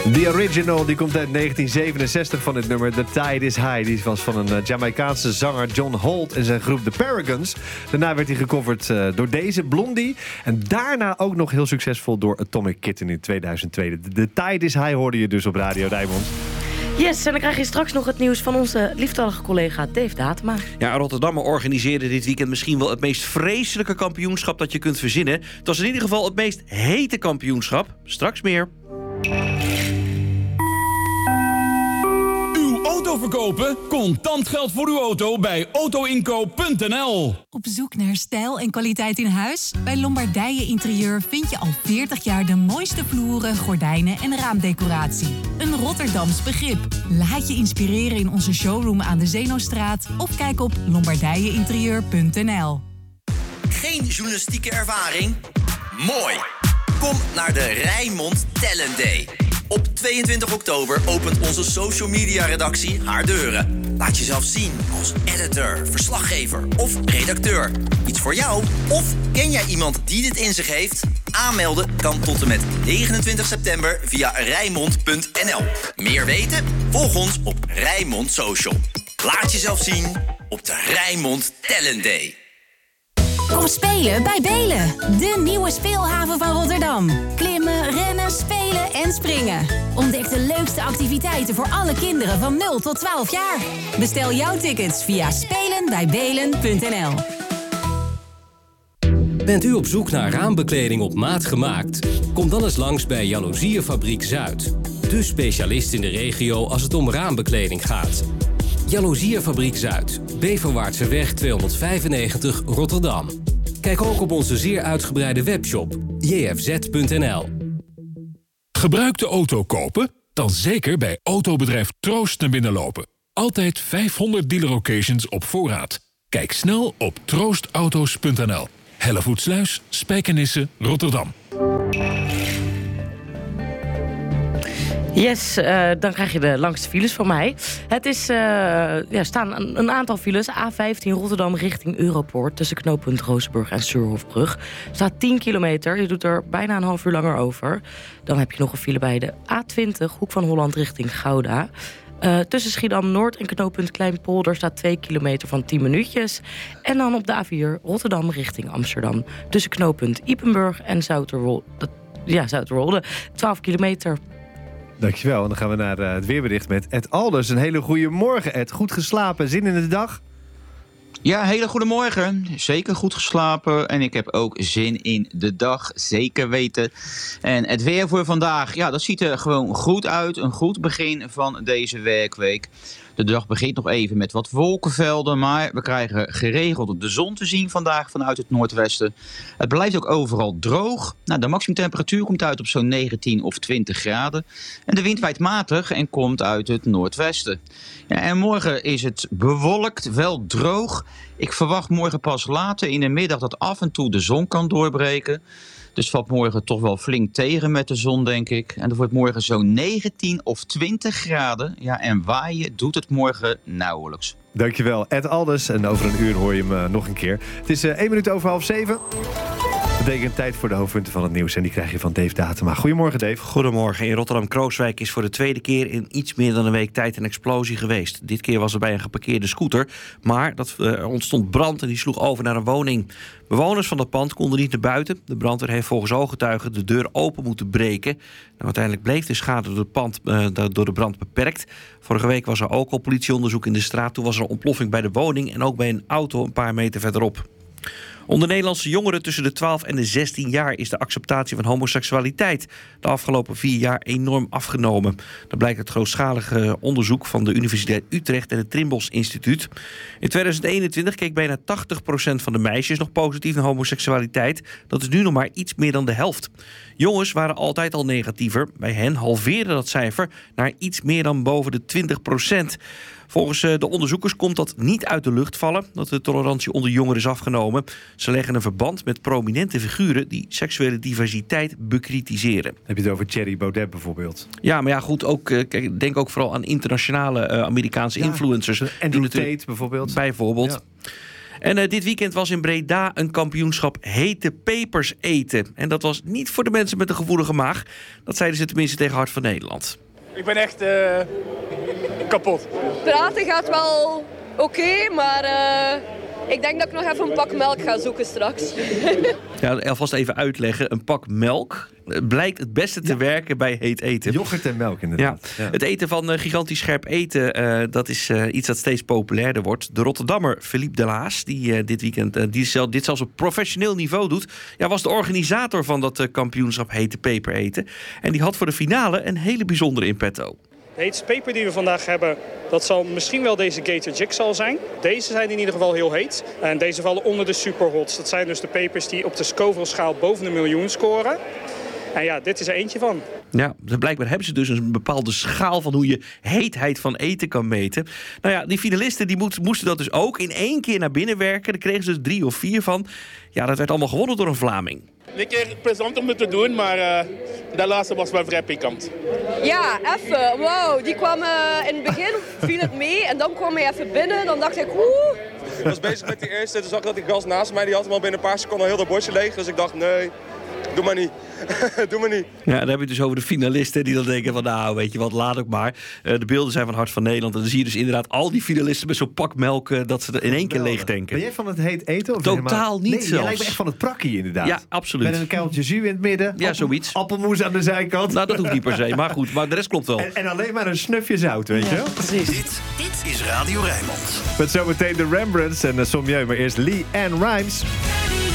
The Original, die komt uit 1967 van dit nummer. The Tide is High. Die was van een Jamaicaanse zanger John Holt en zijn groep The Paragons. Daarna werd hij gecoverd door deze, Blondie. En daarna ook nog heel succesvol door Atomic Kitten in 2002. The Tide is High hoorde je dus op Radio Rijnmond. Yes, en dan krijg je straks nog het nieuws van onze lieftallige collega Dave Datema. Ja, Rotterdammer organiseerde dit weekend misschien wel het meest vreselijke kampioenschap dat je kunt verzinnen. Het was in ieder geval het meest hete kampioenschap. Straks meer. Uw auto verkopen? Contant geld voor uw auto bij autoinkoop.nl. Op zoek naar stijl en kwaliteit in huis? Bij Lombardije Interieur vind je al 40 jaar de mooiste vloeren, gordijnen en raamdecoratie. Een Rotterdams begrip. Laat je inspireren in onze showroom aan de Zeenostraat of kijk op lombardijeinterieur.nl. Geen journalistieke ervaring? Mooi! Kom naar de Rijnmond Talent Day. Op 22 oktober opent onze social media redactie haar deuren. Laat jezelf zien als editor, verslaggever of redacteur. Iets voor jou? Of ken jij iemand die dit in zich heeft? Aanmelden kan tot en met 29 september via Rijnmond.nl. Meer weten? Volg ons op Rijnmond Social. Laat jezelf zien op de Rijnmond Talent Day. Kom spelen bij Belen, de nieuwe speelhaven van Rotterdam. Klimmen, rennen, spelen en springen. Ontdek de leukste activiteiten voor alle kinderen van 0 tot 12 jaar. Bestel jouw tickets via spelenbijbelen.nl. Bent u op zoek naar raambekleding op maat gemaakt? Kom dan eens langs bij Jaloeziefabriek Zuid. De specialist in de regio als het om raambekleding gaat. Jaloeziefabriek Zuid, Beverwaartseweg 295 Rotterdam. Kijk ook op onze zeer uitgebreide webshop jfz.nl. Gebruikte auto kopen? Dan zeker bij autobedrijf Troost naar binnen lopen. Altijd 500 dealer-locations op voorraad. Kijk snel op troostauto's.nl. Hellevoetsluis, Spijkenisse, Rotterdam. Yes, dan krijg je de langste files van mij. Het is, staan een aantal files. A15 Rotterdam richting Europoort tussen knooppunt Rozenburg en Suurhofbrug. Staat 10 kilometer, je doet er bijna een half uur langer over. Dan heb je nog een file bij de A20 Hoek van Holland richting Gouda. Tussen Schiedam-Noord en knooppunt Kleinpolder staat 2 kilometer van 10 minuutjes. En dan op de A4 Rotterdam richting Amsterdam. Tussen knooppunt Ypenburg en Zouterwolde 12 kilometer. Dankjewel. En dan gaan we naar het weerbericht met Ed Alders. Een hele goede morgen, Ed. Goed geslapen, zin in de dag? Ja, hele goede morgen. Zeker goed geslapen. En ik heb ook zin in de dag. Zeker weten. En het weer voor vandaag, ja, dat ziet er gewoon goed uit. Een goed begin van deze werkweek. De dag begint nog even met wat wolkenvelden, maar we krijgen geregeld de zon te zien vandaag vanuit het noordwesten. Het blijft ook overal droog. Nou, de maximumtemperatuur komt uit op zo'n 19 of 20 graden. En de wind waait matig en komt uit het noordwesten. Ja, en morgen is het bewolkt, wel droog. Ik verwacht morgen pas later in de middag dat af en toe de zon kan doorbreken. Dus valt morgen toch wel flink tegen met de zon, denk ik. En er wordt morgen zo'n 19 of 20 graden. Ja, en waaien doet het morgen nauwelijks. Dankjewel, Ed Alders. En over een uur hoor je hem nog een keer. Het is 1 minuut over 6:30. Dat betekent tijd voor de hoofdpunten van het nieuws. En die krijg je van Dave Datema. Goedemorgen, Dave. Goedemorgen. In Rotterdam-Krooswijk is voor de tweede keer in iets meer dan een week tijd een explosie geweest. Dit keer was er bij een geparkeerde scooter. Maar er ontstond brand en die sloeg over naar een woning. Bewoners van dat pand konden niet naar buiten. De brandweer heeft volgens ooggetuigen de deur open moeten breken. Nou, uiteindelijk bleef de schade door de brand beperkt. Vorige week was er ook al politieonderzoek in de straat. Toen was er een ontploffing bij de woning en ook bij een auto een paar meter verderop. Onder Nederlandse jongeren tussen de 12 en de 16 jaar is de acceptatie van homoseksualiteit de afgelopen 4 jaar enorm afgenomen. Dat blijkt uit grootschalige onderzoek van de Universiteit Utrecht en het Trimbos Instituut. In 2021 keek bijna 80% van de meisjes nog positief naar homoseksualiteit. Dat is nu nog maar iets meer dan de helft. Jongens waren altijd al negatiever. Bij hen halveerde dat cijfer naar iets meer dan boven de 20%. Volgens de onderzoekers komt dat niet uit de lucht vallen, dat de tolerantie onder jongeren is afgenomen. Ze leggen een verband met prominente figuren die seksuele diversiteit bekritiseren. Heb je het over Thierry Baudet bijvoorbeeld? Ja, maar ja, goed, ook, denk ook vooral aan internationale Amerikaanse influencers. Andrew Tate bijvoorbeeld. Bijvoorbeeld. Ja. En dit weekend was in Breda een kampioenschap hete pepers eten. En dat was niet voor de mensen met een gevoelige maag. Dat zeiden ze tenminste tegen Hart van Nederland. Ik ben echt kapot. Praten gaat wel oké, maar ik denk dat ik nog even een pak melk ga zoeken straks. Ja, alvast even uitleggen. Een pak melk blijkt het beste te werken bij heet eten. Yoghurt en melk inderdaad. Ja. Het eten van gigantisch scherp eten, dat is iets dat steeds populairder wordt. De Rotterdammer Philippe Delaas, die dit weekend dit zelfs op professioneel niveau doet, was de organisator van dat kampioenschap hete peper eten. En die had voor de finale een hele bijzondere in petto. De heetste peper die we vandaag hebben, dat zal misschien wel deze Gator Jigsaw zijn. Deze zijn in ieder geval heel heet. En deze vallen onder de superhots. Dat zijn dus de pepers die op de Scoville-schaal boven de 1 miljoen scoren. En ja, dit is er eentje van. Ja, blijkbaar hebben ze dus een bepaalde schaal van hoe je heetheid van eten kan meten. Nou ja, die finalisten die moesten dat dus ook in 1 keer naar binnen werken. Daar kregen ze dus 3 of 4 van. Ja, dat werd allemaal gewonnen door een Vlaming. Een keer plezant om het te doen, maar de laatste was wel vrij pikant. Ja, even. Wauw, die kwam in het begin, viel het mee en dan kwam hij even binnen. Dan dacht ik, oeh. Ik was bezig met die eerste, toen zag ik dat die gast naast mij, die had hem al binnen een paar seconden al heel dat bordje leeg. Dus ik dacht, nee, doe maar niet. Doe maar niet. Ja, dan heb je het dus over de finalisten die dan denken van nou, weet je wat, laat ook maar. De beelden zijn van Hart van Nederland. En dan zie je dus inderdaad al die finalisten met zo'n pak melk dat ze er in 1 keer leeg denken. Ben jij van het heet eten? Of totaal niet zelfs. Jij lijkt me echt van het prakkie inderdaad. Ja, absoluut. Met een kuiltje jus in het midden. Ja, zoiets. Appelmoes aan de zijkant. Nou, dat hoeft niet per se. Maar goed, maar de rest klopt wel. En alleen maar een snufje zout, weet je wel? Precies. Dit is Radio Rijnmond. Met zometeen de Rembrandts en Sommieu. Maar eerst Lee Ann Rimes.